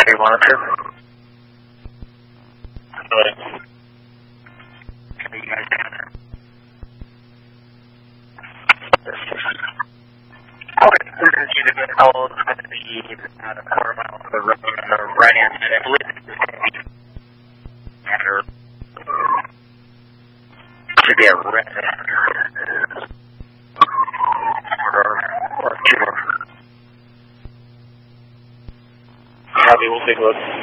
Okay, monitor. Good. Okay, you guys down there? Okay, we're going to see the good hole. It's going to be a quarter mile to the road on the right hand side. I believe it's going to be after. Should be a red or two more. Copy, we'll take a look.